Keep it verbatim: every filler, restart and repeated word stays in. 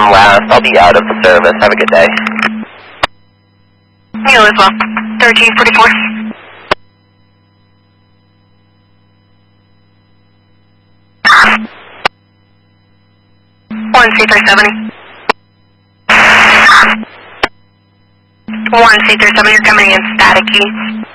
last. I'll be out of the service. Have a good day. You as well. thirteen forty-four. one C three seventy. one C three seventy, you're coming in static key.